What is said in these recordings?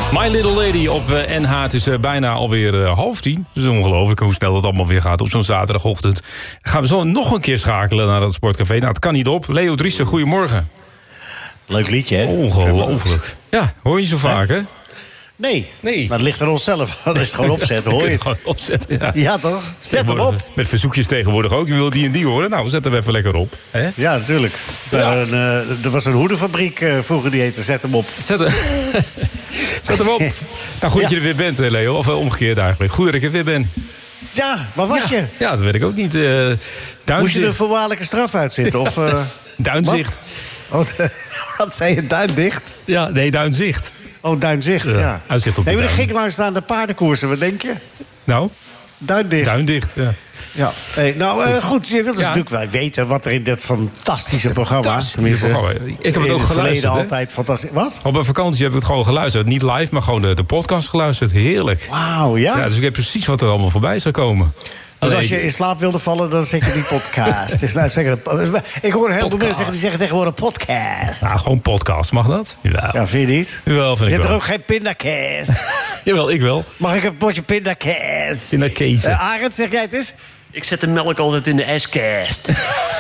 My Little Lady op NH. Het is bijna alweer 9:30. Het is ongelooflijk hoe snel dat allemaal weer gaat op zo'n zaterdagochtend. Gaan we zo nog een keer schakelen naar dat sportcafé. Nou, het kan niet op. Leo Driessen, goedemorgen. Leuk liedje, hè? Ongelooflijk. Ja, hoor je niet zo vaak, hè? Nee, maar het ligt aan onszelf. Dat is het gewoon opzetten, hoor je het? Gewoon opzetten, ja. Ja, toch? Zet hem op. Met verzoekjes tegenwoordig ook. Je wil die en die horen. Nou, zet hem even lekker op. Hè? Ja, natuurlijk. Ja. Er was een hoedenfabriek vroeger die heette Zet hem op. Zet hem op. Nou, goed dat je er weer bent, Leo. Of omgekeerd eigenlijk. Goed dat ik er weer ben. Ja, waar was je? Ja, dat weet ik ook niet. Moest je er een voorwaardelijke straf uitzitten? Of, Duinzicht. Wat zei je? Duindicht? Ja, nee, Duinzicht. Oh, Duinzicht, ja. Uitzicht op de maar duin. er gingen langs staan de paardenkoersen, wat denk je? Nou? Duindicht. Duindicht, ja. Ja. Hey, goed, je wilt dus natuurlijk wel weten wat er in dit fantastische programma... Ik heb het ook geluisterd. Altijd fantastisch. Wat? Op een vakantie heb ik het gewoon geluisterd. Niet live, maar gewoon de podcast geluisterd. Heerlijk. Wauw, ja? Ja, dus ik heb precies wat er allemaal voorbij is gekomen. Dus als je in slaap wilde vallen, dan zeg je die podcast. Ik hoor heel veel mensen zeggen, die zeggen tegenwoordig podcast. Nou, gewoon podcast, mag dat? Ja, vind je niet? Jawel, vind ik wel. Je hebt er ook geen pindakaas. Jawel, ik wel. Mag ik een potje pindakaas? Pindakaas. Arend, zeg jij het eens? Ik zet de melk altijd in de ijskast.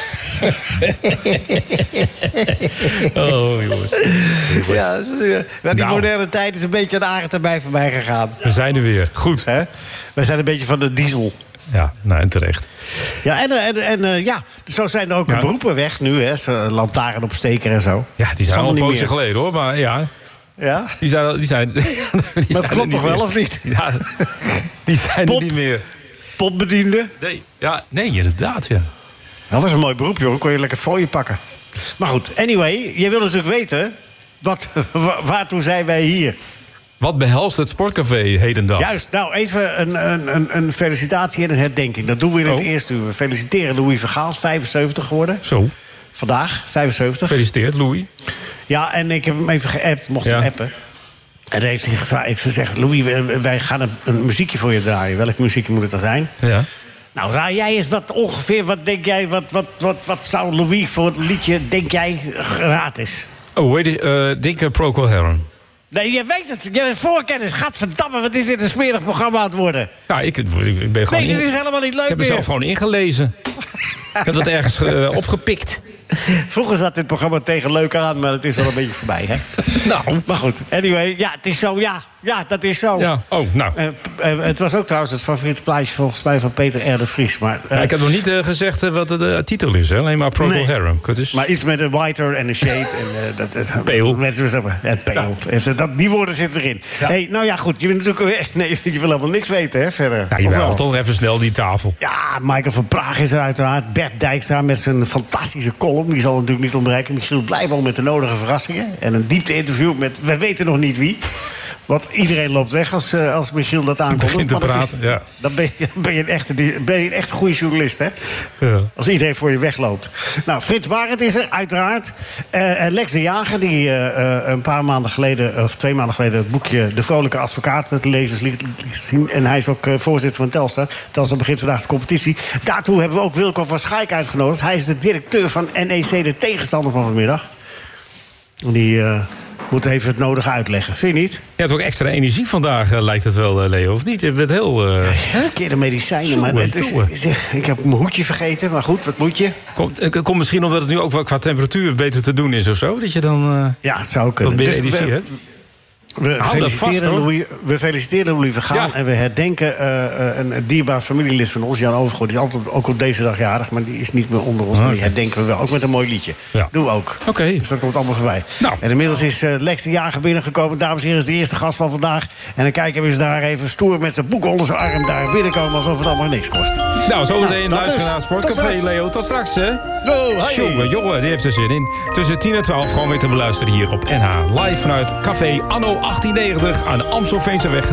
Oh, jongens. Ja, die moderne tijd is een beetje aan de Arend erbij voorbij gegaan. We zijn er weer. Goed. Hè? Wij zijn een beetje van de diesel. Ja, nou en terecht. Ja, en zo zijn er ook beroepen weg nu, hè. Lantaarnopsteker en zo. Ja, die zijn al een poosje geleden, hoor. Maar ja... Ja? Die zijn maar dat klopt toch wel, of niet? Ja, die zijn er niet meer. Popbediende? Nee, inderdaad, ja. Dat was een mooi beroep, joh. Dan kon je lekker fooien pakken. Maar goed, anyway, je wil natuurlijk weten... waartoe zijn wij hier? Wat behelst het sportcafé hedendag? Juist, nou even een felicitatie en een herdenking. Dat doen we in het eerste uur. We feliciteren Louis Vergaal, 75 geworden. Zo. Vandaag, 75. Gefeliciteerd, Louis. Ja, en ik heb hem even geappt, mocht hem appen. En dan heeft hij gevraagd, ik zou zeggen... Louis, wij gaan een muziekje voor je draaien. Welk muziekje moet het dan zijn? Ja. Nou, raai jij eens wat denk jij... Wat zou Louis voor het liedje, denk jij, gratis? Oh, weet je, Dick Procol Harum. Nee, je weet het. Je hebt voorkennis. Gadverdamme, wat is dit een smerig programma aan het worden? Ja, ik ben gewoon... Nee, dit is helemaal niet leuk meer. Ik heb er zelf gewoon ingelezen. Ik heb dat ergens opgepikt. Vroeger zat dit programma tegen leuk aan, maar het is wel een beetje voorbij, hè? Nou. Maar goed, anyway, ja, het is zo, ja, dat is zo. Ja, nou. Het was ook trouwens het favoriete plaatje volgens mij van Peter R. de Vries. Maar, ik heb nog niet gezegd wat de titel is, hè? Alleen maar Procol Harum. Maar iets met een whiter en een shade. En pale. Mensen zeggen, pale. Ja. Die woorden zitten erin. Ja. Hey, nou ja, goed, je wil natuurlijk je wil helemaal niks weten, hè, verder. Ja, je wil toch even snel die tafel. Ja, Michael van Praag is er uiteraard. Bert Dijkstra met zijn fantastische column. Die zal natuurlijk niet ontbreken. Michiel Blijboom met de nodige verrassingen. En een diepte-interview met, we weten nog niet wie. Want iedereen loopt weg als Michiel dat aankondigt. Begint te praten, dan ben je een echt goede journalist, hè? Ja. Als iedereen voor je wegloopt. Nou, Frits Barend is er, uiteraard. Lex de Jager, die een paar maanden geleden... of 2 maanden geleden het boekje De Vrolijke Advocaat te lezen liet zien. En hij is ook voorzitter van Telstar. Telstar begint vandaag de competitie. Daartoe hebben we ook Wilco van Schaik uitgenodigd. Hij is de directeur van NEC, de tegenstander van vanmiddag. Die... moet even het nodige uitleggen, vind je niet? Je hebt ook extra energie vandaag, lijkt het wel, Leo, of niet? Je bent heel... verkeerde medicijnen, maar ik heb mijn hoedje vergeten. Maar goed, wat moet je? Komt misschien omdat het nu ook wel qua temperatuur beter te doen is of zo? Dat je dan ja, het zou kunnen. Wat meer energie hebt? We feliciteren Louis Vergaal en we herdenken een dierbaar familielid van ons, Jan Overgoor. Die is altijd ook op deze dag jarig, maar die is niet meer onder ons. Maar die herdenken we wel, ook met een mooi liedje. Ja. Doen we ook. Okay. Dus dat komt allemaal voorbij. Nou. En inmiddels is Lex de Jager binnengekomen. Dames en heren, is de eerste gast van vandaag. En dan kijken we eens daar even stoer met zijn boek onder zijn arm daar binnenkomen alsof het allemaal niks kost. Nou, zometeen luisteren naar het Sportcafé, Leo. Tot straks, hè? Jongen, die heeft er zin in. Tussen 10 en 12 gewoon weer te beluisteren hier op NH. Live vanuit Café Anno 1890 aan de Amstelveenseweg.